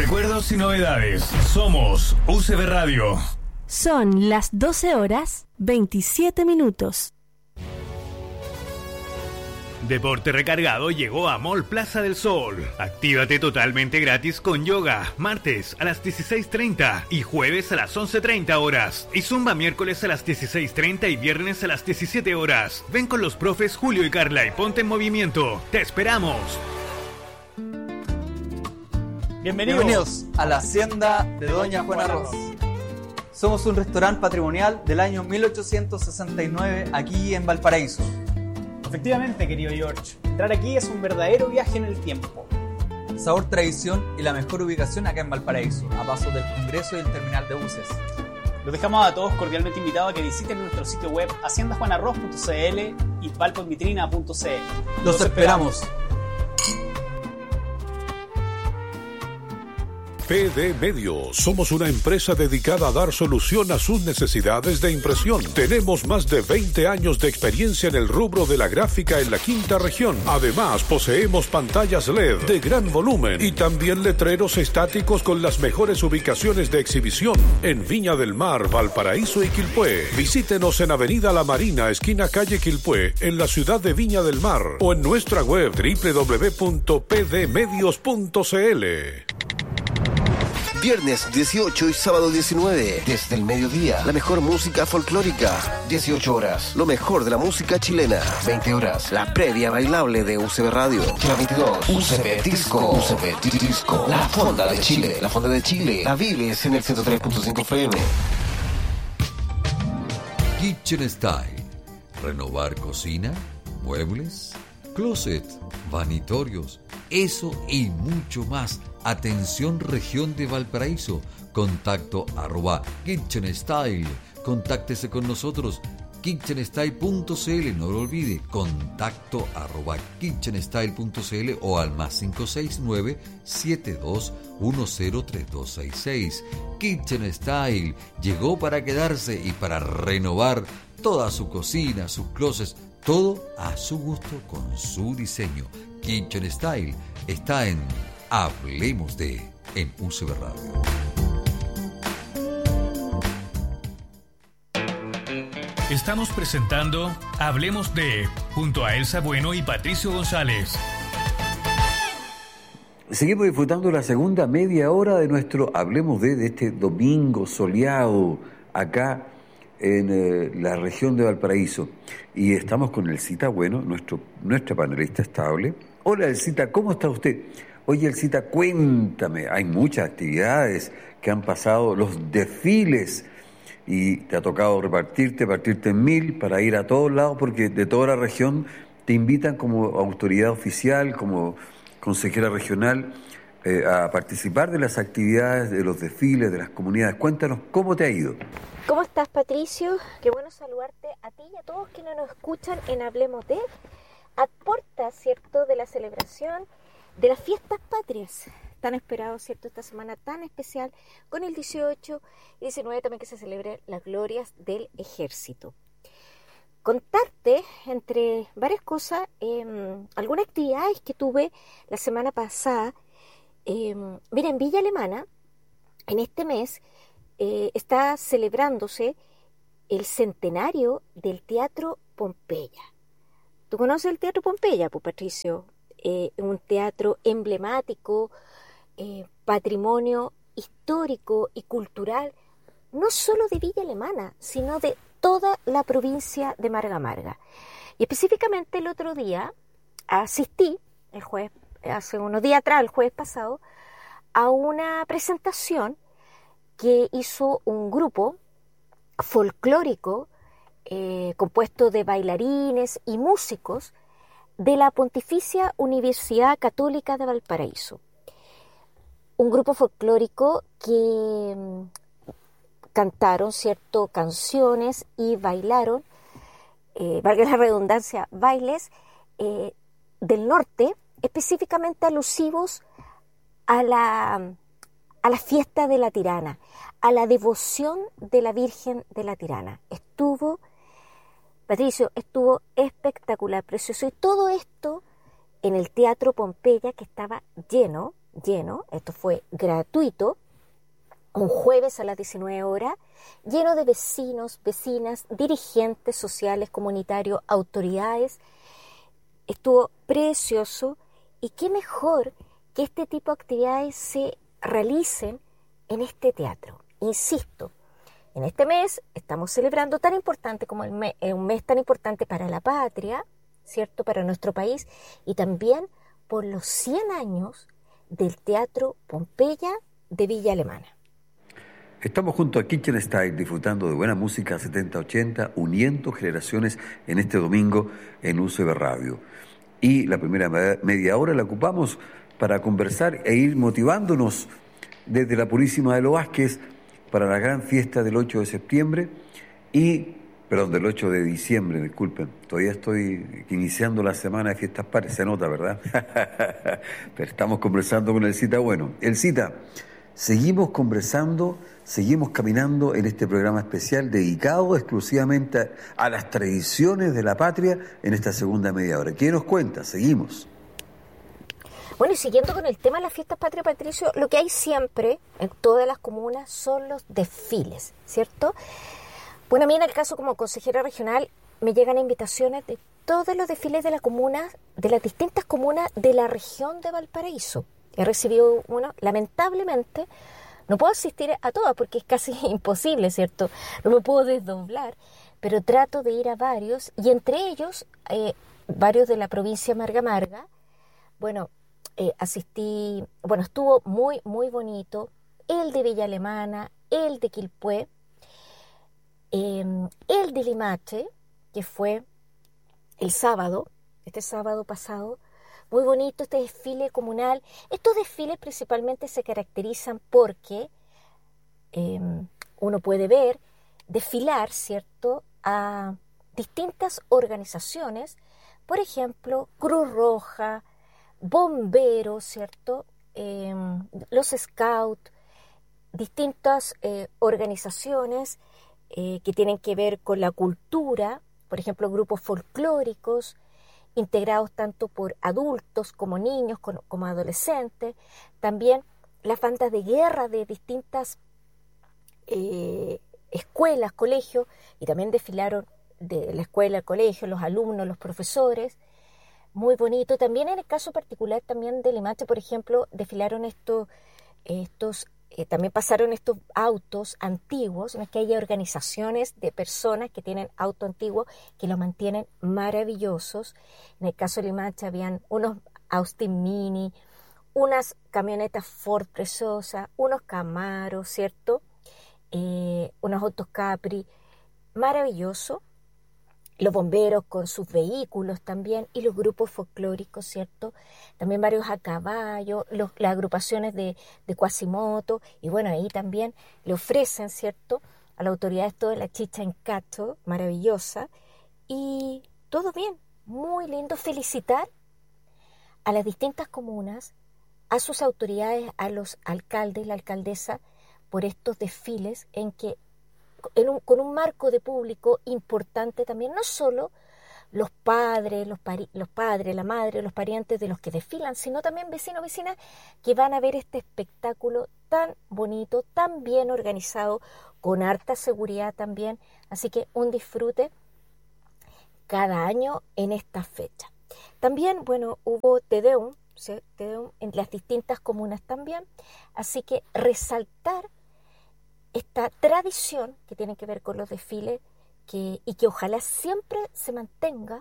Recuerdos y novedades. Somos UCB Radio. Son las 12 horas 27 minutos. Deporte Recargado llegó a Mall Plaza del Sol. Actívate totalmente gratis con yoga, martes a las 16:30 y jueves a las 11:30 horas. Y zumba miércoles a las 16:30 y viernes a las 17 horas. Ven con los profes Julio y Carla y ponte en movimiento. ¡Te esperamos! Bienvenidos a la hacienda de Doña Juana Ross. Somos un restaurante patrimonial del año 1869 aquí en Valparaíso. Efectivamente, querido George, entrar aquí es un verdadero viaje en el tiempo. Sabor, tradición y la mejor ubicación acá en Valparaíso, a pasos del Congreso y el terminal de buses. Los dejamos a todos cordialmente invitados a que visiten nuestro sitio web haciendajuanarroz.cl y palpoenvitrina.cl. ¡Los esperamos! PD Medios. Somos una empresa dedicada a dar solución a sus necesidades de impresión. Tenemos más de 20 años de experiencia en el rubro de la gráfica en la quinta región. Además, poseemos pantallas LED de gran volumen y también letreros estáticos con las mejores ubicaciones de exhibición en Viña del Mar, Valparaíso y Quilpué. Visítenos en Avenida La Marina, esquina calle Quilpué, en la ciudad de Viña del Mar, o en nuestra web www.pdmedios.cl. Viernes 18 y sábado 19, desde el mediodía, la mejor música folclórica. 18 horas, lo mejor de la música chilena. 20 horas, la previa bailable de UCB Radio. Y a 22, UCB Disco. UCB Disco, la fonda de Chile. La fonda de Chile, la vives en el 103.5 FM. Kitchen Style. Renovar cocina, muebles, closet, vanitorios, eso y mucho más. Atención, región de Valparaíso. Contacto @Kitchen Style. Contáctese con nosotros. kitchenstyle.cl, no lo olvide. Contacto @kitchenstyle.cl o al +569 72103266. Kitchen Style llegó para quedarse y para renovar toda su cocina, sus closets, todo a su gusto con su diseño. Kitchen Style está en Hablemos de en UCB Radio. Estamos presentando Hablemos de junto a Elsa Bueno y Patricio González. Seguimos disfrutando la segunda media hora de nuestro Hablemos de este domingo soleado acá en la región de Valparaíso. Y estamos con Elcita Bueno, nuestra panelista estable. Hola Elcita, ¿cómo está usted? Oye Elcita, cuéntame, hay muchas actividades que han pasado, los desfiles, y te ha tocado partirte en mil para ir a todos lados, porque de toda la región te invitan como autoridad oficial, como consejera regional, a participar de las actividades, de los desfiles, de las comunidades. Cuéntanos, ¿cómo te ha ido? ¿Cómo estás, Patricio? Qué bueno saludarte a ti y a todos quienes nos escuchan en Hablemos de, a puertas, ¿cierto?, de la celebración de las fiestas patrias, tan esperado, ¿cierto?, esta semana tan especial, con el 18 y 19 también que se celebre las glorias del ejército. Contarte, entre varias cosas, algunas actividades que tuve la semana pasada. Mira, en Villa Alemana, en este mes, está celebrándose el centenario del Teatro Pompeya. ¿Tú conoces el Teatro Pompeya, pues, Patricio? Un teatro emblemático, patrimonio histórico y cultural, no solo de Villa Alemana, sino de toda la provincia de Marga Marga. Y específicamente el otro día asistí, hace unos días atrás, el jueves pasado, a una presentación que hizo un grupo folclórico compuesto de bailarines y músicos de la Pontificia Universidad Católica de Valparaíso. Un grupo folclórico que cantaron, ¿cierto?, canciones y bailaron, valga la redundancia, bailes del norte, específicamente alusivos a la fiesta de la Tirana, a la devoción de la Virgen de la Tirana. Patricio, estuvo espectacular, precioso, y todo esto en el Teatro Pompeya, que estaba lleno lleno, esto fue gratuito, un jueves a las 19 horas, lleno de vecinos, vecinas, dirigentes sociales, comunitarios, autoridades. Estuvo precioso y qué mejor que este tipo de actividades se realicen en este teatro. Insisto, en este mes estamos celebrando tan importante como un mes tan importante para la patria, ¿cierto? Para nuestro país y también por los 100 años del Teatro Pompeya de Villa Alemana. Estamos junto a Kitchen Style disfrutando de buena música 70-80, uniendo generaciones en este domingo en UCB Radio. Y la primera media hora la ocupamos para conversar e ir motivándonos desde la Purísima de los Vázquez para la gran fiesta del 8 de septiembre del 8 de diciembre, disculpen. Todavía estoy iniciando la semana de fiestas patrias, se nota, ¿verdad? Pero estamos conversando con el Cita Bueno. El Cita, seguimos conversando, seguimos caminando en este programa especial dedicado exclusivamente a las tradiciones de la patria en esta segunda media hora. ¿Qué nos cuenta? Seguimos. Bueno, y siguiendo con el tema de las fiestas patrias, Patricio, lo que hay siempre en todas las comunas son los desfiles, ¿cierto? Bueno, a mí en el caso como consejera regional me llegan invitaciones de todos los desfiles de la comuna, de las distintas comunas de la región de Valparaíso. He recibido uno, lamentablemente, no puedo asistir a todas porque es casi imposible, ¿cierto? No me puedo desdoblar, pero trato de ir a varios, y entre ellos, varios de la provincia de Marga Marga. Bueno, asistí, bueno, estuvo muy, muy bonito, el de Villa Alemana, el de Quilpué, el de Limache, que fue este sábado pasado, muy bonito este desfile comunal. Estos desfiles principalmente se caracterizan porque uno puede ver desfilar, ¿cierto?, a distintas organizaciones, por ejemplo, Cruz Roja, bomberos, ¿cierto?, los scouts, distintas organizaciones que tienen que ver con la cultura, por ejemplo, grupos folclóricos, integrados tanto por adultos como niños, como adolescentes, también las bandas de guerra de distintas escuelas, colegios, y también desfilaron de la escuela, el colegio, los alumnos, los profesores, muy bonito. También en el caso particular también de Limache, por ejemplo, desfilaron también pasaron estos autos antiguos, no es que haya organizaciones de personas que tienen autos antiguos que los mantienen maravillosos. En el caso de Limache habían unos Austin Mini, unas camionetas Ford preciosas, unos Camaros, ¿cierto? Unos autos Capri, maravilloso. Los bomberos con sus vehículos también, y los grupos folclóricos, ¿cierto? También varios a caballo, las agrupaciones de Quasimoto, y bueno, ahí también le ofrecen, ¿cierto?, a la autoridad esto de la chicha en cacho, maravillosa, y todo bien, muy lindo. Felicitar a las distintas comunas, a sus autoridades, a los alcaldes, la alcaldesa, por estos desfiles en que con un marco de público importante también, no solo los padres, la madre, los parientes de los que desfilan, sino también vecinos, vecinas que van a ver este espectáculo tan bonito, tan bien organizado, con harta seguridad también. Así que un disfrute cada año en esta fecha. También, bueno, hubo Te Deum, ¿sí? Te Deum en las distintas comunas también, así que resaltar esta tradición que tiene que ver con los desfiles y que ojalá siempre se mantenga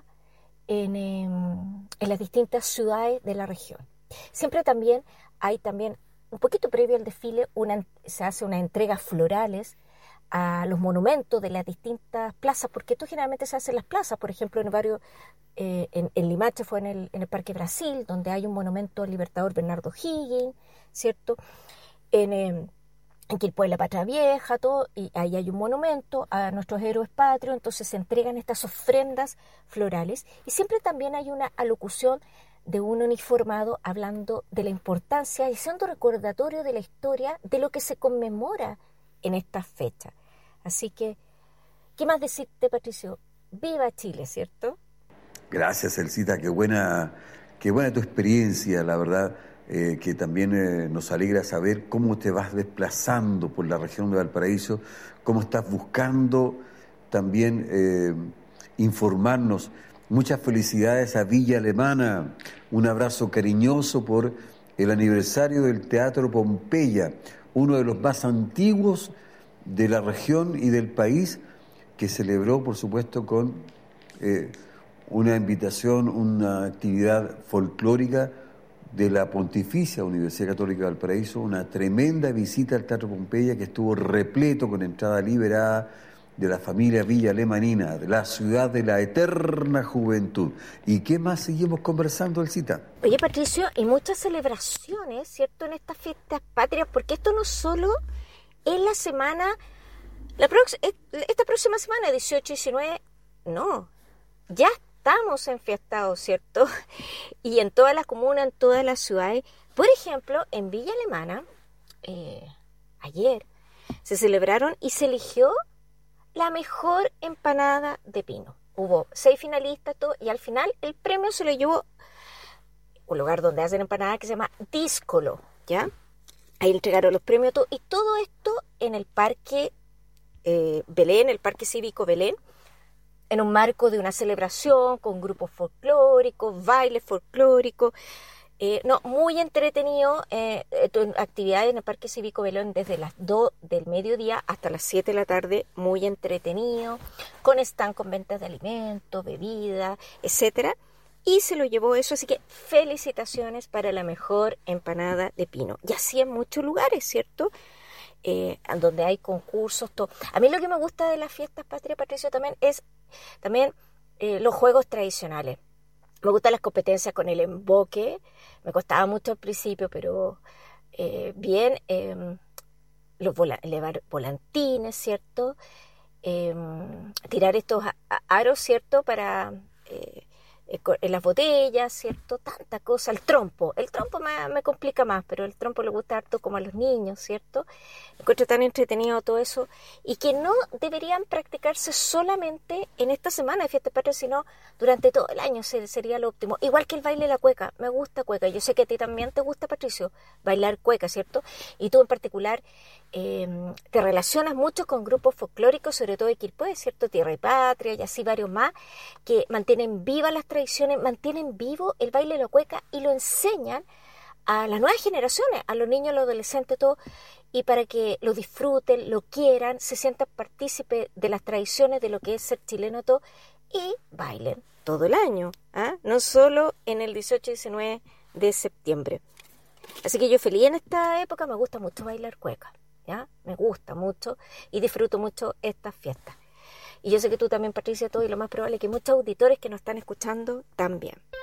en las distintas ciudades de la región. Siempre también hay un poquito previo al desfile, se hace unas entregas florales a los monumentos de las distintas plazas, porque esto generalmente se hace en las plazas, por ejemplo, en varios, en Limache fue en el Parque Brasil, donde hay un monumento al libertador Bernardo Higgins, ¿cierto? En Quilpué, la Patria Vieja, todo, y ahí hay un monumento a nuestros héroes patrios, entonces se entregan estas ofrendas florales, y siempre también hay una alocución de un uniformado hablando de la importancia y siendo recordatorio de la historia de lo que se conmemora en esta fecha. Así que, ¿qué más decirte, Patricio? ¡Viva Chile!, ¿cierto? Gracias, Elcita, qué buena tu experiencia, la verdad. que también nos alegra saber cómo te vas desplazando por la región de Valparaíso, cómo estás buscando también informarnos. Muchas felicidades a Villa Alemana, un abrazo cariñoso por el aniversario del Teatro Pompeya, uno de los más antiguos de la región y del país, que celebró, por supuesto, con una invitación, una actividad folclórica de la Pontificia Universidad Católica de Valparaíso, una tremenda visita al Teatro Pompeya que estuvo repleto con entrada liberada de la familia Villa Alemanina, de la ciudad de la eterna juventud. ¿Y qué más seguimos conversando, Elcita? Oye, Patricio, y muchas celebraciones, ¿cierto?, en estas fiestas patrias, porque esto no solo es la semana, esta próxima semana, 18 y 19, no, ya estamos enfiestados, ¿cierto? Y en todas las comunas, en todas las ciudades. Por ejemplo, en Villa Alemana, ayer, se celebraron y se eligió la mejor empanada de pino. Hubo 6 finalistas, todo, y al final el premio se lo llevó un lugar donde hacen empanadas que se llama Díscolo, ¿ya? Ahí entregaron los premios, todo, y todo esto en el Parque Belén, el Parque Cívico Belén, en un marco de una celebración con grupos folclóricos, bailes folclóricos. Muy entretenido, actividades en el Parque Cívico Belén desde las 2 del mediodía hasta las 7 de la tarde, muy entretenido, con stand con ventas de alimentos, bebidas, etcétera, y se lo llevó eso, así que felicitaciones para la mejor empanada de pino. Y así en muchos lugares, ¿cierto?, donde hay concursos, todo. A mí lo que me gusta de las fiestas patrias, Patricio, también es los juegos tradicionales. Me gustan las competencias con el emboque, me costaba mucho al principio, pero bien, elevar volantines, ¿cierto? Tirar estos aros, ¿cierto?, para en las botellas, ¿cierto? Tanta cosa. El trompo me complica más, pero el trompo le gusta harto como a los niños, ¿cierto? Encuentro tan entretenido todo eso, y que no deberían practicarse solamente en esta semana de fiestas patrias, sino durante todo el año sería lo óptimo. Igual que el baile de la cueca, me gusta cueca, yo sé que a ti también te gusta, Patricio, bailar cueca, ¿cierto? Y tú en particular te relacionas mucho con grupos folclóricos, sobre todo de Quilpué, ¿cierto? Tierra y Patria y así varios más, que mantienen vivas las tradiciones, mantienen vivo el baile de la cueca y lo enseñan a las nuevas generaciones, a los niños, a los adolescentes, todo, y para que lo disfruten, lo quieran, se sientan partícipes de las tradiciones, de lo que es ser chileno, todo, y bailen todo el año, no solo en el 18 y 19 de septiembre. Así que yo feliz en esta época, me gusta mucho bailar cueca, ¿ya? Me gusta mucho y disfruto mucho estas fiestas. Y yo sé que tú también, Patricia, todo, y lo más probable es que muchos auditores que nos están escuchando también.